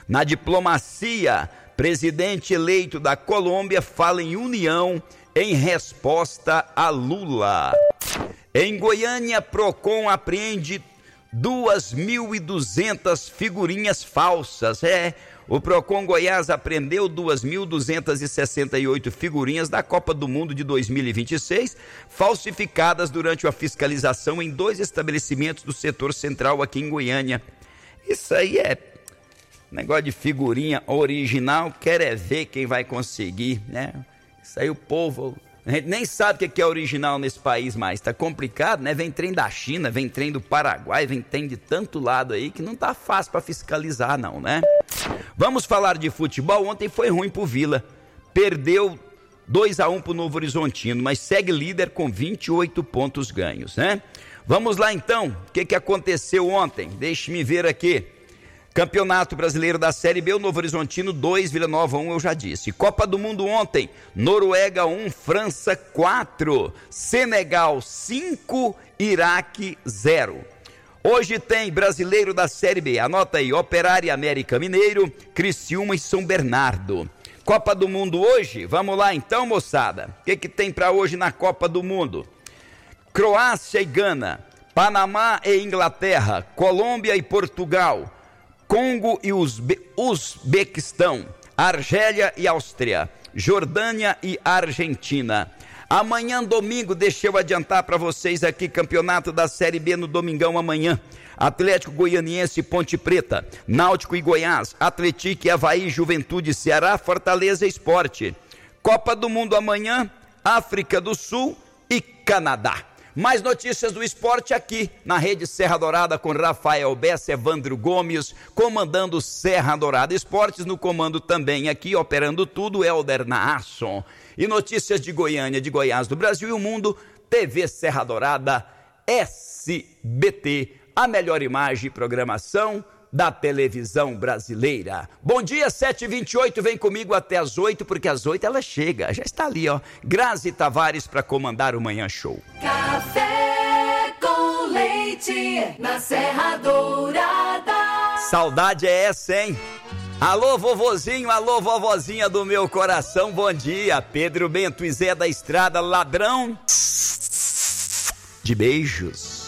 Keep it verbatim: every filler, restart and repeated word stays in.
Na diplomacia, presidente eleito da Colômbia fala em união em resposta a Lula. Em Goiânia, Procon apreende duas mil e duzentas figurinhas falsas. É, o Procon Goiás apreendeu duas mil duzentas e sessenta e oito figurinhas da Copa do Mundo de dois mil e vinte e seis, falsificadas durante a fiscalização em dois estabelecimentos do setor central aqui em Goiânia. Isso aí é negócio de figurinha original, quer é ver quem vai conseguir, né? Isso aí o povo... A gente nem sabe o que é original nesse país mais, tá complicado, né? Vem trem da China, vem trem do Paraguai, vem trem de tanto lado aí que não tá fácil para fiscalizar não, né? Vamos falar de futebol. Ontem foi ruim pro Vila, perdeu dois a um pro Novo Horizontino, mas segue líder com vinte e oito pontos ganhos, né? Vamos lá então, o que que aconteceu ontem? Deixe-me ver aqui. Campeonato Brasileiro da Série B, o Novo Horizontino dois, Vila Nova um, eu já disse. Copa do Mundo ontem, Noruega um, França quatro, Senegal cinco, Iraque zero. Hoje tem Brasileiro da Série B, anota aí, Operário, América Mineiro, Criciúma e São Bernardo. Copa do Mundo hoje, vamos lá então, moçada. O que que tem para hoje na Copa do Mundo? Croácia e Gana, Panamá e Inglaterra, Colômbia e Portugal, Congo e Uzbe- Uzbequistão, Argélia e Áustria, Jordânia e Argentina. Amanhã, domingo, deixa eu adiantar para vocês aqui, campeonato da Série B no domingão amanhã. Atlético Goianiense e Ponte Preta, Náutico e Goiás, Atlético e Avaí, Juventude, Ceará, Fortaleza e Sport. Copa do Mundo amanhã, África do Sul e Canadá. Mais notícias do esporte aqui na Rede Serra Dourada com Rafael Bessa, Evandro Gomes, comandando Serra Dourada Esportes, no comando também aqui, operando tudo, Helder Naasson. E notícias de Goiânia, de Goiás, do Brasil e o mundo, T V Serra Dourada, S B T, a melhor imagem e programação da televisão brasileira. Bom dia, sete e vinte e oito, vem comigo até as oito, porque às oito ela chega, já está ali, ó, Grazi Tavares para comandar o Manhã Show. Café com leite na Serra Dourada. Saudade é essa, hein? Alô, vovozinho, alô, vovozinha do meu coração, bom dia. Pedro Bento e Zé da Estrada, ladrão de beijos.